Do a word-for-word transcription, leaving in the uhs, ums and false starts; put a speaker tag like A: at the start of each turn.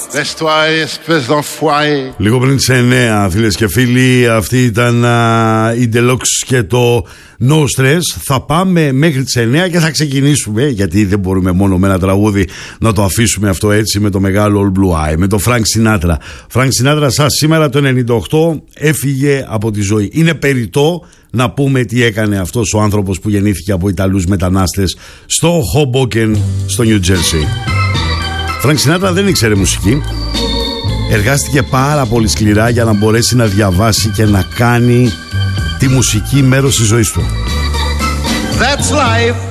A: Λίγο πριν τις εννέα, φίλες και φίλοι, αυτή ήταν uh, η Deluxe και το No Stress. Θα πάμε μέχρι τις εννέα και θα ξεκινήσουμε, γιατί δεν μπορούμε μόνο με ένα τραγούδι να το αφήσουμε αυτό έτσι, με το μεγάλο All Blue Eye, με το Frank Sinatra. Frank Sinatra σας σήμερα το ενενήντα οκτώ έφυγε από τη ζωή. Είναι περιττό να πούμε τι έκανε αυτός ο άνθρωπος που γεννήθηκε από Ιταλούς μετανάστες στο Hoboken, στο New Jersey. Frank Sinatra δεν ήξερε μουσική. Εργάστηκε πάρα πολύ σκληρά για να μπορέσει να διαβάσει και να κάνει τη μουσική μέρος της ζωής του.
B: That's life.